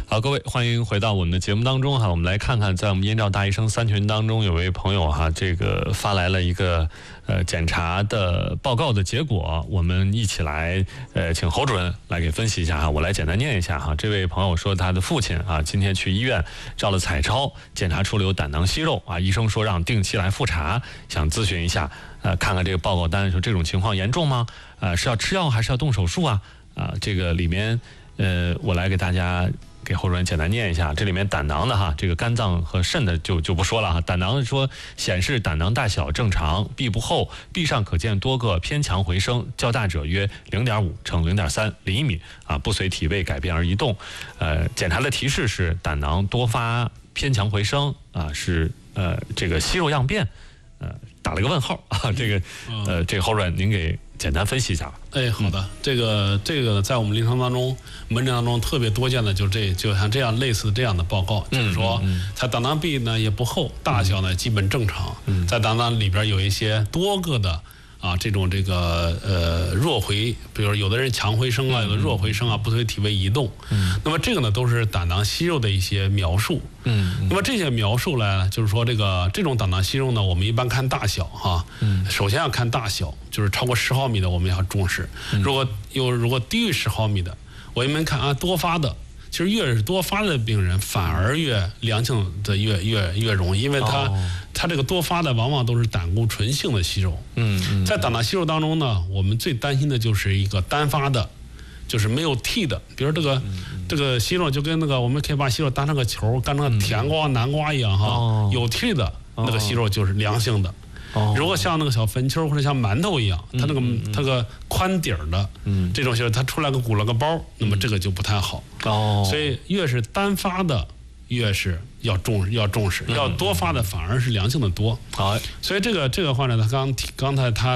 好，各位欢迎回到我们的节目当中哈。我们来看看，在我们燕赵大医生3群当中，有位朋友哈，这个发来了一个检查的报告的结果，我们一起来请侯主任来给分析一下哈。我来简单念一下哈。这位朋友说，他的父亲啊，今天去医院照了彩超，检查出了有胆囊息肉啊，医生说让定期来复查，想咨询一下，看看这个报告单，说这种情况严重吗？是要吃药还是要动手术啊？这个里面我来给大家。给侯主任简单念一下，这里面胆囊的哈，这个肝脏和肾的就不说了哈。胆囊说显示胆囊大小正常，壁不厚，壁上可见多个偏强回声，较大者约0.5乘0.3厘米啊，不随体位改变而移动。检查的提示是胆囊多发偏强回声啊，是这个息肉样变，打了个问号啊。这个侯主任您给简单分析一下。 好的，这个在我们临床当中、门诊当中特别多见的，就像这样类似这样的报告，就是说，它胆囊壁呢也不厚，大小呢基本正常，在胆囊里边有一些多个的这个弱回，比如有的人强回声啊，有的弱回声啊，不随体位移动。那么这个呢都是胆囊息肉的一些描述。那么这些描述呢，就是说这种胆囊息肉呢，我们一般看大小哈。首先要看大小，就是超过10毫米的我们要重视。如果低于10毫米的，我一般看多发的。其实越是多发的病人，反而越良性的越容易，因为它这个多发的往往都是胆固醇性的息肉。在胆囊息肉当中呢，我们最担心的就是一个单发的，就是没有替的，比如这个息肉就跟我们可以把息肉当成个球，当成甜瓜、南瓜一样哈，有替的那个息肉就是良性的。如果像那个小坟丘或者像馒头一样，它那个宽底儿的这种息肉，它出来鼓了个包，那么这个就不太好。所以越是单发的，越是要重视，要多发的反而是良性的多。所以这个患者他刚才他